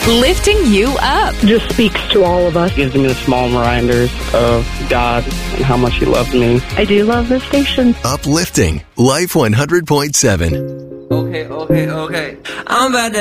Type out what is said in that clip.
lifting you up. Just speaks to all of us. Gives me the small reminders of God and how much He loves me. I do love this station. Uplifting Life 100.7. Okay. I'm about to